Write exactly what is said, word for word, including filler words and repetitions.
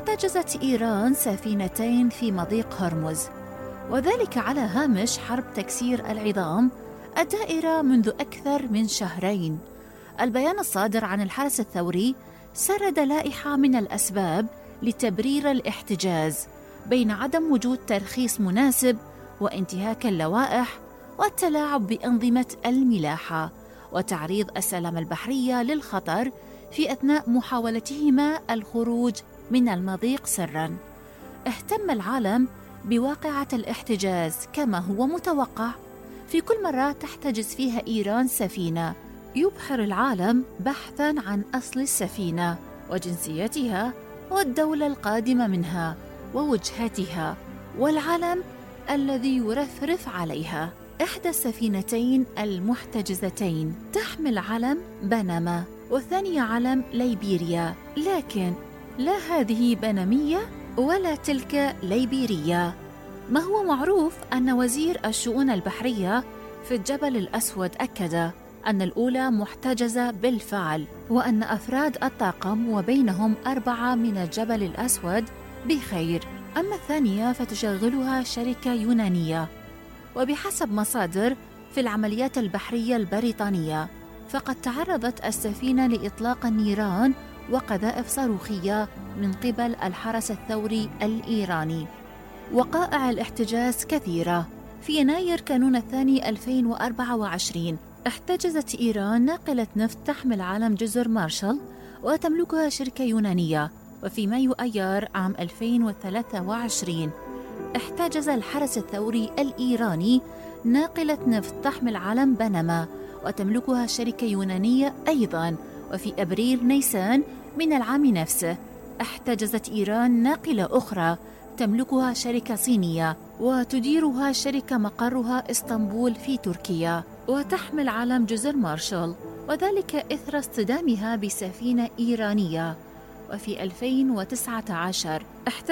احتجزت إيران سفينتين في مضيق هرمز، وذلك على هامش حرب تكسير العظام الدائرة منذ أكثر من شهرين. البيان الصادر عن الحرس الثوري سرد لائحة من الأسباب لتبرير الاحتجاز، بين عدم وجود ترخيص مناسب وانتهاك اللوائح والتلاعب بأنظمة الملاحة وتعريض السلامة البحرية للخطر في أثناء محاولتهما الخروج من المضيق سراً. اهتم العالم بواقعة الاحتجاز كما هو متوقع. في كل مرة تحتجز فيها إيران سفينة، يبحر العالم بحثاً عن أصل السفينة وجنسيتها والدولة القادمة منها ووجهتها والعلم الذي يرفرف عليها. إحدى السفينتين المحتجزتين تحمل علم بنما، والثانية علم ليبيريا، لكن لا هذه بنمية ولا تلك ليبيرية. ما هو معروف أن وزير الشؤون البحرية في الجبل الأسود أكد أن الأولى محتجزة بالفعل، وأن أفراد الطاقم وبينهم أربعة من الجبل الأسود بخير، أما الثانية فتشغلها شركة يونانية. وبحسب مصادر في العمليات البحرية البريطانية، فقد تعرضت السفينة لإطلاق النيران وقذائف صاروخية من قبل الحرس الثوري الإيراني. وقائع الاحتجاز كثيرة. في يناير كانون الثاني ألفين وأربعة وعشرين احتجزت إيران ناقلة نفط تحمل علم جزر مارشال وتملكها شركة يونانية. وفي مايو أيار عام ألفين وثلاثة وعشرين احتجز الحرس الثوري الإيراني ناقلة نفط تحمل علم بنما وتملكها شركة يونانية أيضاً. وفي أبريل نيسان من العام نفسه احتجزت إيران ناقلة أخرى تملكها شركة صينية وتديرها شركة مقرها اسطنبول في تركيا وتحمل علم جزر مارشال، وذلك إثر اصطدامها بسفينة إيرانية. وفي ألفين وتسعة عشر